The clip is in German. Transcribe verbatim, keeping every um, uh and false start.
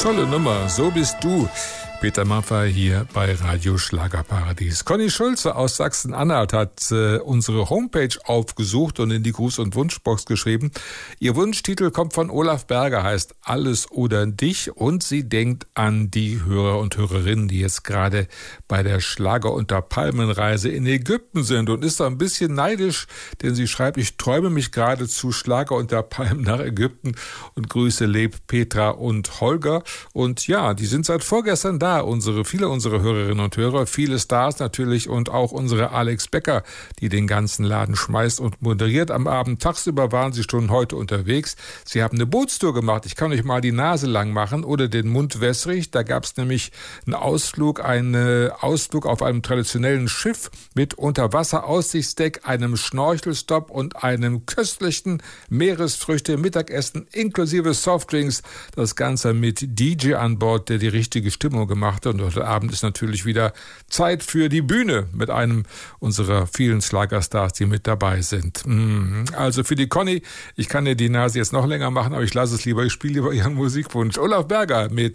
Tolle Nummer, so bist du. Peter Maffay hier bei Radio Schlagerparadies. Conny Schulze aus Sachsen-Anhalt hat äh, unsere Homepage aufgesucht und in die Gruß- und Wunschbox geschrieben. Ihr Wunschtitel kommt von Olaf Berger, heißt Alles oder Dich, und sie denkt an die Hörer und Hörerinnen, die jetzt gerade bei der Schlager- unter Palmenreise in Ägypten sind, und ist da ein bisschen neidisch, denn sie schreibt: Ich träume mich gerade zu Schlager unter Palmen nach Ägypten und grüße Leb, Petra und Holger. Und ja, die sind seit vorgestern da. Unsere, viele unserer Hörerinnen und Hörer, viele Stars natürlich, und auch unsere Alex Becker, die den ganzen Laden schmeißt und moderiert am Abend. Tagsüber waren sie schon heute unterwegs. Sie haben eine Bootstour gemacht. Ich kann euch mal die Nase lang machen oder den Mund wässrig. Da gab es nämlich einen Ausflug, einen Ausflug auf einem traditionellen Schiff mit Unterwasser-Aussichtsdeck, einem Schnorchelstopp und einem köstlichen Meeresfrüchte-Mittagessen inklusive Softdrinks. Das Ganze mit D J an Bord, der die richtige Stimmung gemacht. Und heute Abend ist natürlich wieder Zeit für die Bühne mit einem unserer vielen Schlagerstars, die mit dabei sind. Also für die Conny, ich kann dir die Nase jetzt noch länger machen, aber ich lasse es lieber, ich spiele lieber ihren Musikwunsch. Olaf Berger mit